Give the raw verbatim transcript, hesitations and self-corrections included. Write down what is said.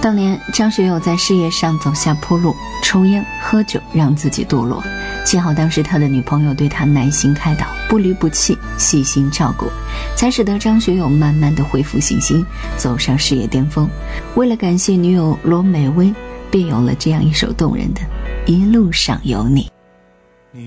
当年张学友在事业上走下坡路，抽烟喝酒让自己堕落，幸好当时他的女朋友对他耐心开导，不离不弃，细心照顾，才使得张学友慢慢的恢复信心，走上事业巅峰。为了感谢女友罗美薇，便有了这样一首动人的《一路上有你》。